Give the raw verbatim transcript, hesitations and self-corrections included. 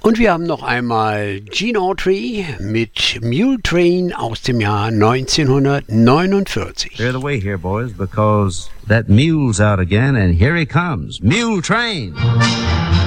Und wir haben noch einmal Gene Autry mit Mule Train aus dem Jahr neunzehnhundertneunundvierzig. Clear the way here, boys, because that mule's out again, and here he comes. Mule Train!